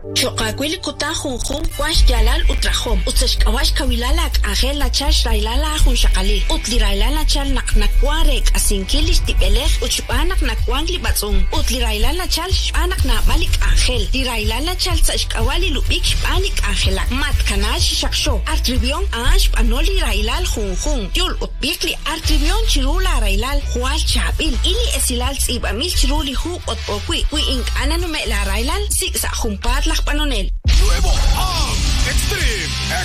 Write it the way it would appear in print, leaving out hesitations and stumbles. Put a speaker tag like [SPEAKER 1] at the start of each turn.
[SPEAKER 1] Choqakwili kuta junjun wash yalal utrajom. Utsashkawash kawilalak angel la chash railala jun shakali. Utli railala chal nakwarek asinkilish tipelej uchupanak nakwangli batzun. Utli railala chal shpanak na balik angel. Di railala chal tsashkawali lupik shpanik angelak. Mat kanash shaksho. Artribion ash panoli railal junjun. Yul utbikli artribion chirula railal hual chabil. Ili esilal tsibamil chiruli hu otpokwi. Wi ink ananume la railal siksa jumpar lak panonel.
[SPEAKER 2] Nuevo Extreme